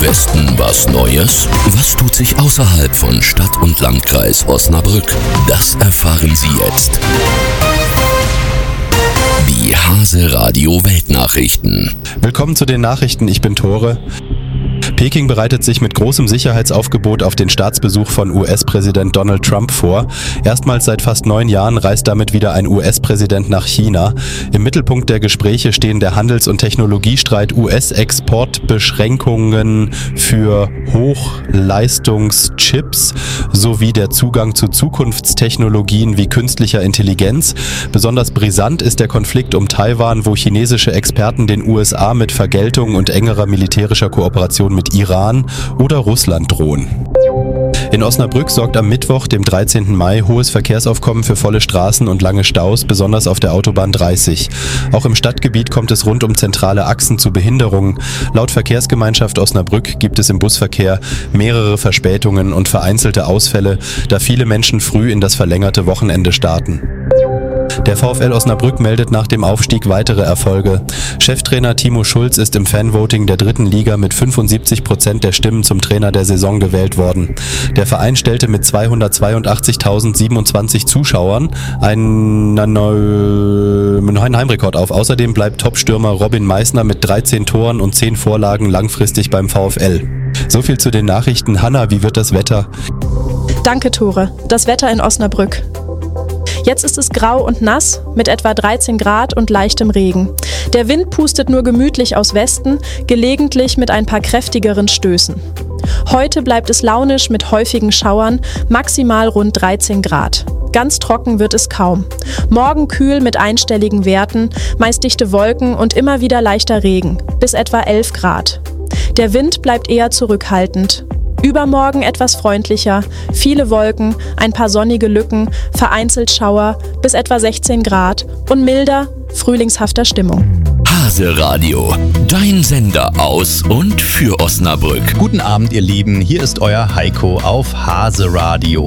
Westen was Neues? Was tut sich außerhalb von Stadt und Landkreis Osnabrück? Das erfahren Sie jetzt. Die Hase Radio Weltnachrichten. Willkommen zu den Nachrichten, ich bin Tore. Peking bereitet sich mit großem Sicherheitsaufgebot auf den Staatsbesuch von US-Präsident Donald Trump vor. Erstmals seit fast 9 Jahren reist damit wieder ein US-Präsident nach China. Im Mittelpunkt der Gespräche stehen der Handels- und Technologiestreit, US-Exportbeschränkungen für Hochleistungschips sowie der Zugang zu Zukunftstechnologien wie künstlicher Intelligenz. Besonders brisant ist der Konflikt um Taiwan, wo chinesische Experten den USA mit Vergeltung und engerer militärischer Kooperation mit Iran oder Russland drohen. In Osnabrück sorgt am Mittwoch, dem 13. Mai, hohes Verkehrsaufkommen für volle Straßen und lange Staus, besonders auf der Autobahn 30. Auch im Stadtgebiet kommt es rund um zentrale Achsen zu Behinderungen. Laut Verkehrsgemeinschaft Osnabrück gibt es im Busverkehr mehrere Verspätungen und vereinzelte Ausfälle, da viele Menschen früh in das verlängerte Wochenende starten. Der VfL Osnabrück meldet nach dem Aufstieg weitere Erfolge. Cheftrainer Timo Schulz ist im Fanvoting der 3. Liga mit 75% der Stimmen zum Trainer der Saison gewählt worden. Der Verein stellte mit 282.027 Zuschauern einen neuen Heimrekord auf. Außerdem bleibt Topstürmer Robin Meissner mit 13 Toren und 10 Vorlagen langfristig beim VfL. So viel zu den Nachrichten. Hanna, wie wird das Wetter? Danke, Tore. Das Wetter in Osnabrück. Jetzt ist es grau und nass mit etwa 13 Grad und leichtem Regen. Der Wind pustet nur gemütlich aus Westen, gelegentlich mit ein paar kräftigeren Stößen. Heute bleibt es launisch mit häufigen Schauern, maximal rund 13 Grad. Ganz trocken wird es kaum. Morgen kühl mit einstelligen Werten, meist dichte Wolken und immer wieder leichter Regen, bis etwa 11 Grad. Der Wind bleibt eher zurückhaltend. Übermorgen etwas freundlicher, viele Wolken, ein paar sonnige Lücken, vereinzelt Schauer, bis etwa 16 Grad und milder, frühlingshafter Stimmung. Hase Radio, dein Sender aus und für Osnabrück. Guten Abend, ihr Lieben, hier ist euer Heiko auf Hase Radio.